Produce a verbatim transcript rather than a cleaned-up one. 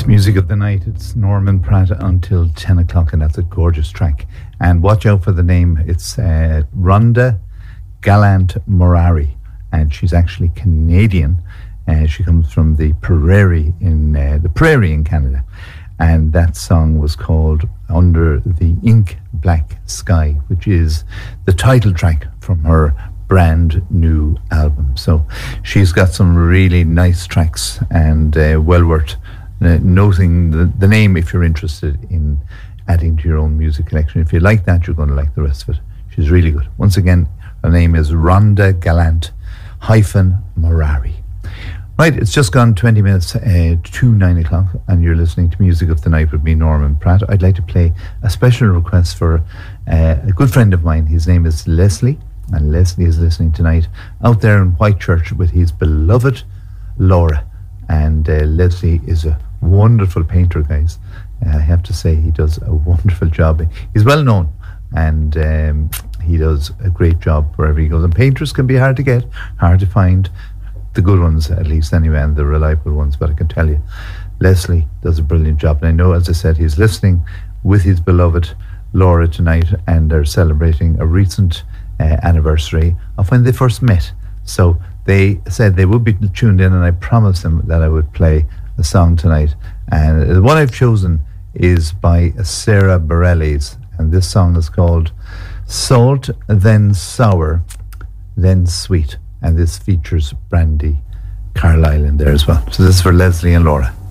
It's Music of the Night. It's Norman Pratt until ten o'clock, and that's a gorgeous track. And watch out for the name. It's uh, Rhonda Gallant Morari, and she's actually Canadian. Uh, she comes from the Prairie in uh, the Prairie in Canada, and that song was called Under the Ink Black Sky, which is the title track from her brand new album. So she's got some really nice tracks, and uh, well worth uh, noting the, the name if you're interested in adding to your own music collection. If you like that, you're going to like the rest of it. She's really good. Once again, her name is Rhonda Gallant hyphen Morari. Right, it's just gone twenty minutes uh, to nine o'clock, and you're listening to Music of the Night with me, Norman Pratt. I'd like to play a special request for uh, a good friend of mine. His name is Leslie, and Leslie is listening tonight out there in Whitechurch with his beloved Laura. And uh, Leslie is a wonderful painter, guys. Uh, I have to say, he does a wonderful job. He's well known, and um, he does a great job wherever he goes. And painters can be hard to get, hard to find. The good ones, at least anyway, and the reliable ones. But I can tell you, Leslie does a brilliant job. And I know, as I said, he's listening with his beloved Laura tonight, and they're celebrating a recent uh, anniversary of when they first met. So they said they would be tuned in, and I promised them that I would play a song tonight. And the one I've chosen is by Sarah Bareilles, and this song is called Salt, Then Sour, Then Sweet. And this features Brandy Carlisle in there as well. So this is for Leslie and Laura.